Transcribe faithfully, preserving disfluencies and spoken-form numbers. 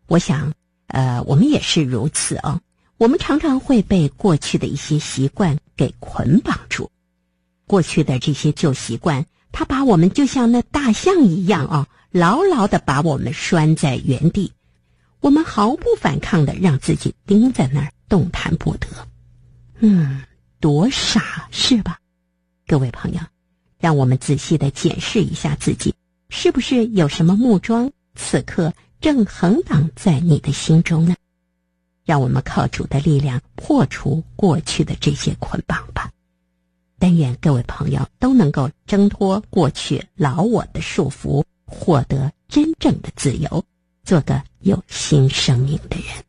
我想呃，我们也是如此哦。我们常常会被过去的一些习惯给捆绑住，过去的这些旧习惯，它把我们就像那大象一样哦，牢牢地把我们拴在原地，我们毫不反抗地让自己钉在那儿，动弹不得。嗯，多傻，是吧？各位朋友，让我们仔细地检视一下自己，是不是有什么木桩此刻正横挡在你的心中呢？让我们靠主的力量破除过去的这些捆绑吧。但愿各位朋友都能够挣脱过去老我的束缚，获得真正的自由，做个有新生命的人。